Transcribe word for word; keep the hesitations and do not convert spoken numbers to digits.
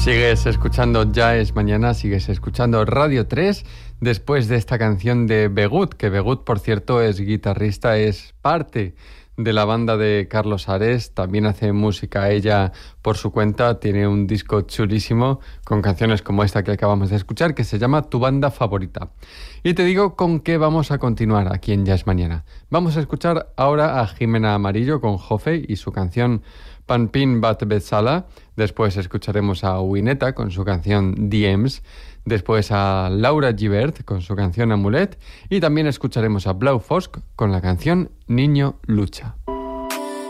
Sigues escuchando Ya es Mañana, sigues escuchando Radio tres después de esta canción de Begut, que Begut, por cierto, es guitarrista, es parte de la banda de Carlos Ares, también hace música ella por su cuenta, tiene un disco chulísimo con canciones como esta que acabamos de escuchar, que se llama Tu Banda Favorita. Y te digo con qué vamos a continuar aquí en Ya es Mañana. Vamos a escuchar ahora a Jimena Amarillo con Jofe y su canción Panpin Bat Betzala. Después escucharemos a Wineta con su canción D Ms. Después a Laura Gibert con su canción Amulet. Y también escucharemos a Blau Fosk con la canción Niño Lucha.